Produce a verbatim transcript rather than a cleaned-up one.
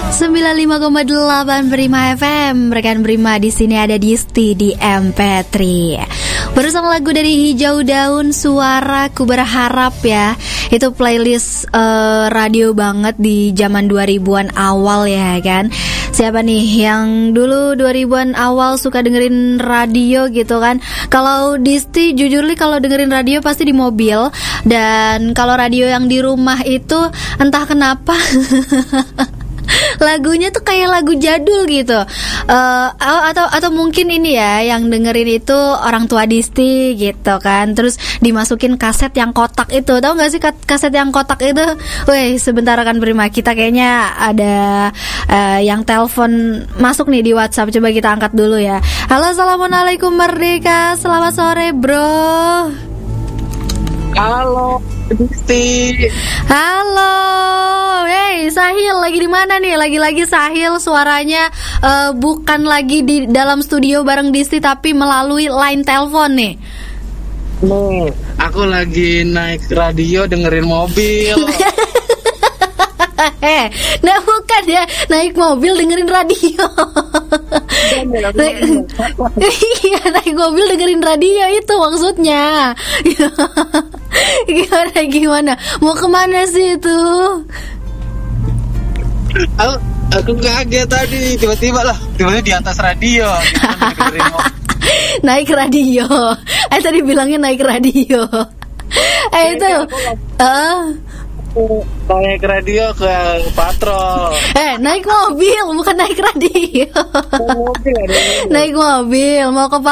sembilan puluh lima koma delapan Prima F M. Rekan Prima, di sini ada Disti di M P tiga. Bersama lagu dari Hijau Daun, Suaraku Berharap ya. Itu playlist uh, radio banget di zaman dua ribuan awal ya kan. Siapa nih yang dulu dua ribuan awal suka dengerin radio gitu kan? Kalau Disti jujur nih kalau dengerin radio pasti di mobil. Dan kalau radio yang di rumah itu entah kenapa lagunya tuh kayak lagu jadul gitu, uh, atau atau mungkin ini ya yang dengerin itu orang tua Disti gitu kan, terus dimasukin kaset yang kotak itu, tahu nggak sih kaset yang kotak itu? Weh, sebentar kan Prima, kita kayaknya ada uh, yang telepon masuk nih di WhatsApp, coba kita angkat dulu ya. Halo, assalamualaikum Merdeka, selamat sore bro. Halo Disti. Halo, hey Sahil, lagi di mana nih? Lagi-lagi Sahil suaranya uh, bukan lagi di dalam studio bareng Disti, tapi melalui line telepon nih. Nih, aku lagi naik radio dengerin mobil. Eh, nah bukan ya, naik mobil dengerin radio. Iya, naik mobil dengerin radio itu maksudnya. Gimana gimana? Mau kemana sih itu? Aku, aku kaget tadi, tiba-tiba lah, tiba-tiba di atas radio. Naik radio. Eh tadi bilangnya naik radio. Eh itu. Uh, naik radio ke patrol. Eh naik mobil bukan naik radio. Mobil, naik mobil mau ke